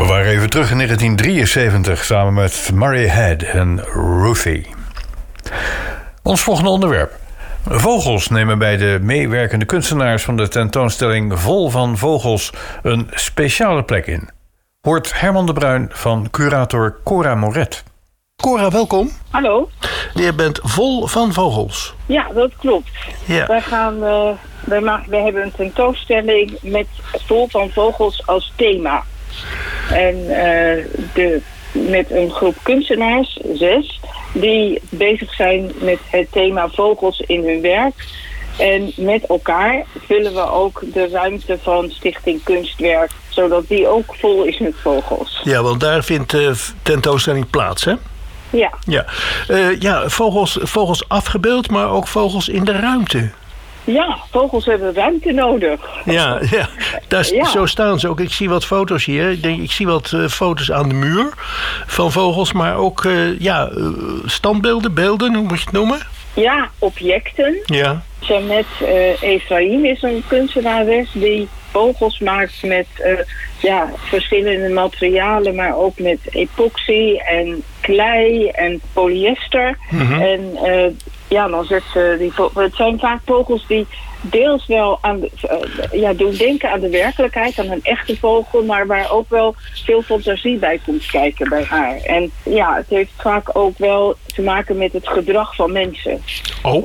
We waren even terug in 1973 samen met Murray Head en Ruthie. Ons volgende onderwerp. Vogels nemen bij de meewerkende kunstenaars van de tentoonstelling Vol van Vogels een speciale plek in. Hoort Herman de Bruin van curator Cora Moret. Cora, welkom. Hallo. Je bent vol van vogels. Ja, dat klopt. Ja. Wij hebben een tentoonstelling met Vol van Vogels als thema. En met een groep kunstenaars, 6, die bezig zijn met het thema vogels in hun werk. En met elkaar vullen we ook de ruimte van Stichting Kunstwerk, zodat die ook vol is met vogels. Ja, want daar vindt de tentoonstelling plaats, hè? Ja. Vogels afgebeeld, maar ook vogels in de ruimte. Ja, vogels hebben ruimte nodig. Ja. Zo staan ze ook. Ik zie wat foto's hier. Ik zie wat foto's aan de muur van vogels, maar ook standbeelden, beelden, hoe moet je het noemen? Ja, objecten. Ja. Jeannette Ephraim is een kunstenares die vogels maakt met verschillende materialen, maar ook met epoxy en klei en polyester. Mm-hmm. En dan zet ze het zijn vaak vogels die deels wel doen denken aan de werkelijkheid, aan een echte vogel, maar waar ook wel veel fantasie bij komt kijken bij haar. En ja, het heeft vaak ook wel te maken met het gedrag van mensen. Oh.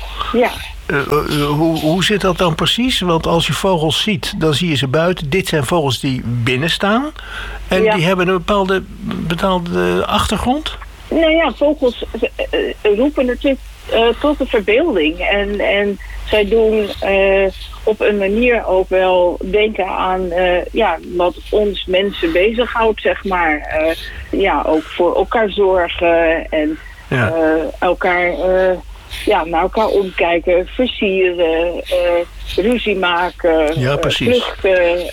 Hoe zit dat dan precies? Want als je vogels ziet, dan zie je ze buiten. Dit zijn vogels die binnen staan. En die hebben een bepaalde achtergrond? Nou ja, vogels roepen natuurlijk tot de verbeelding. En zij doen op een manier ook wel denken aan wat ons mensen bezighoudt, zeg maar. Ook voor elkaar zorgen en elkaar... naar elkaar omkijken, versieren, ruzie maken, vluchten,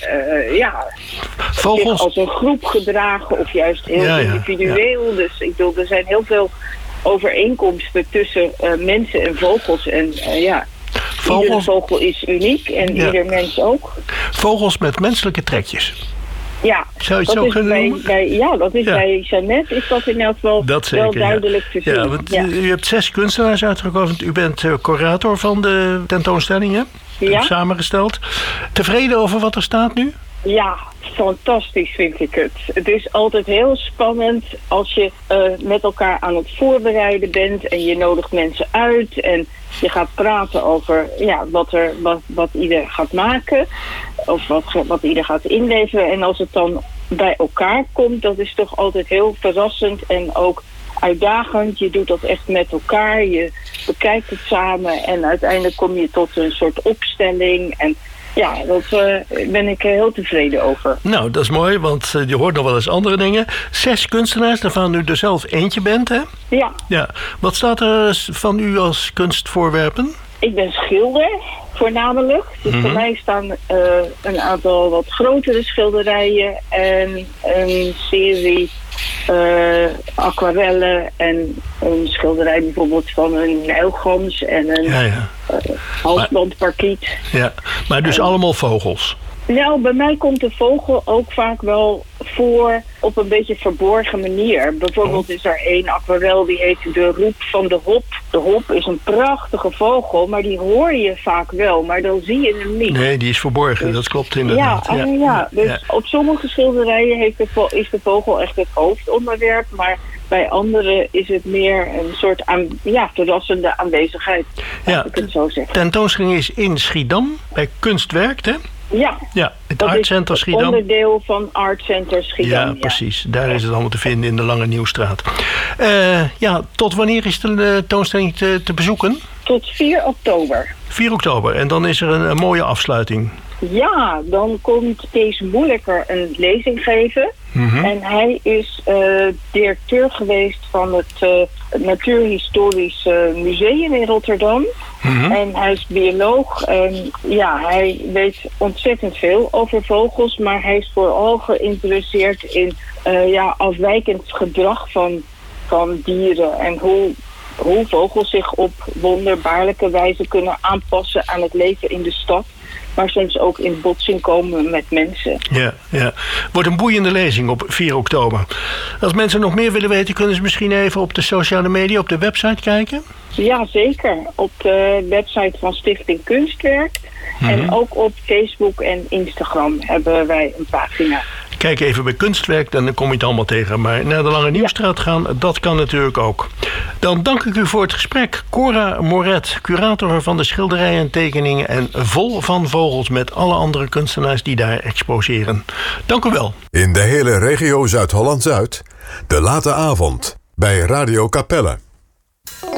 vogels zich als een groep gedragen of juist heel individueel. Ja. Dus ik bedoel, er zijn heel veel overeenkomsten tussen mensen en vogels. En iedere vogel is uniek en ieder mens ook. Vogels met menselijke trekjes. Ja, zou je het zo kunnen noemen? Bij Jeannette is dat in elk geval wel duidelijk te zien. Ja, want u hebt 6 kunstenaars uitgekozen. U bent curator van de tentoonstellingen. Ja. Samengesteld. Tevreden over wat er staat nu? Ja, fantastisch vind ik het. Het is altijd heel spannend als je met elkaar aan het voorbereiden bent en je nodigt mensen uit en je gaat praten over wat ieder gaat maken of wat ieder gaat inleveren. En als het dan bij elkaar komt, dat is toch altijd heel verrassend en ook uitdagend. Je doet dat echt met elkaar, je bekijkt het samen en uiteindelijk kom je tot een soort opstelling. En ja, daar ben ik heel tevreden over. Nou, dat is mooi, want je hoort nog wel eens andere dingen. 6 kunstenaars, waarvan u er zelf eentje bent, hè? Ja. Wat staat er van u als kunstvoorwerpen? Ik ben schilder, voornamelijk. Dus voor mij staan een aantal wat grotere schilderijen en een serie aquarellen en een schilderij bijvoorbeeld van een nijlgans en een halsbandparkiet. Ja, maar dus allemaal vogels? Nou, bij mij komt de vogel ook vaak wel voor op een beetje verborgen manier. Bijvoorbeeld is er 1 aquarel die heet De Roep van de Hop. De hop is een prachtige vogel, maar die hoor je vaak wel, maar dan zie je hem niet. Nee, die is verborgen, dus, dat klopt inderdaad. Op sommige schilderijen is de vogel echt het hoofdonderwerp, maar bij anderen is het meer een soort verrassende aanwezigheid, als ik het zo zeg. Tentoonstelling is in Schiedam, bij Kunstwerk, hè? Ja, het Art Center Schiedam. Onderdeel van Art Center Schiedam. Ja, precies. Daar is het allemaal te vinden in de Lange Nieuwstraat. Tot wanneer is de tentoonstelling te bezoeken? Tot 4 oktober. 4 oktober. En dan is er een mooie afsluiting. Ja, dan komt Kees Moeilijker een lezing geven. Mm-hmm. En hij is directeur geweest van het Natuurhistorisch Museum in Rotterdam. Mm-hmm. En hij is bioloog en hij weet ontzettend veel over vogels, maar hij is vooral geïnteresseerd in afwijkend gedrag van dieren en hoe vogels zich op wonderbaarlijke wijze kunnen aanpassen aan het leven in de stad. maar soms ook in botsing komen met mensen. Ja. Wordt een boeiende lezing op 4 oktober. Als mensen nog meer willen weten, kunnen ze misschien even op de sociale media, op de website kijken? Ja, zeker. Op de website van Stichting Kunstwerk. En ook op Facebook en Instagram hebben wij een pagina. Kijk even bij Kunstwerk, dan kom je het allemaal tegen. Maar naar de Lange Nieuwstraat gaan, dat kan natuurlijk ook. Dan dank ik u voor het gesprek. Cora Moret, curator van de schilderijen en tekeningen en Vol van Vogels met alle andere kunstenaars die daar exposeren. Dank u wel. In de hele regio Zuid-Holland-Zuid, de late avond bij Radio Capelle.